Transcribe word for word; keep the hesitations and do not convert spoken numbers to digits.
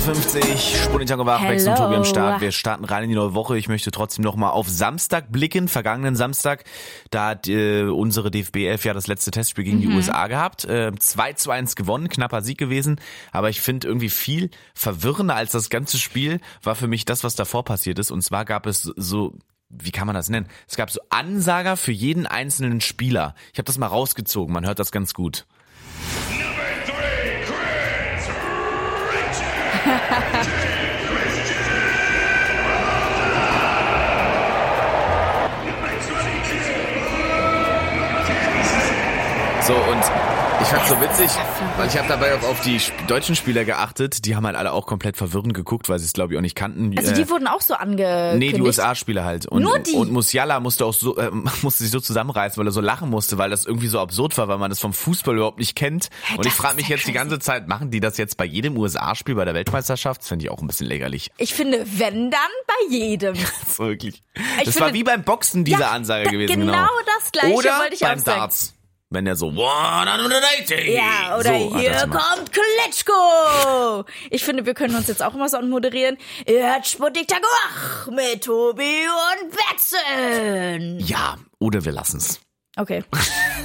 fünfzig, Spunitango wach, Bex und Tobi am Start. Wir starten rein in die neue Woche. Ich möchte trotzdem noch mal auf Samstag blicken, vergangenen Samstag. Da hat äh, unsere D F B elf ja das letzte Testspiel gegen mhm. die U S A gehabt. Äh, zwei zu eins gewonnen, knapper Sieg gewesen. Aber ich finde irgendwie viel verwirrender als das ganze Spiel war für mich das, was davor passiert ist. Und zwar gab es so... Wie kann man das nennen? Es gab so Ansager für jeden einzelnen Spieler. Ich habe das mal rausgezogen, man hört das ganz gut. So, und ich fand's so witzig, weil ich habe dabei auch auf die sp- deutschen Spieler geachtet. Die haben halt alle auch komplett verwirrend geguckt, weil sie es, glaube ich, auch nicht kannten. Also die äh, wurden auch so angekündigt? Nee, die U S A-Spieler halt. Und, Nur die? Und Musiala musste auch so, äh, musste sich so zusammenreißen, weil er so lachen musste, weil das irgendwie so absurd war, weil man das vom Fußball überhaupt nicht kennt. Hey, und ich frage mich jetzt crazy. Die ganze Zeit, machen die das jetzt bei jedem U S A-Spiel bei der Weltmeisterschaft? Das finde ich auch ein bisschen lächerlich. Ich finde, wenn dann bei jedem. Das war wirklich. Ich das finde, war wie beim Boxen diese ja, Ansage da, gewesen. Genau, genau das Gleiche oder wollte ich beim auch sagen. Darts. Wenn der so hundertachtzig. Ja, oder so, hier kommt Klitschko. Ich finde, wir können uns jetzt auch immer so anmoderieren. Ihr hört Spunitango wach mit Tobi und Betzen. Ja, oder wir lassen's. Okay.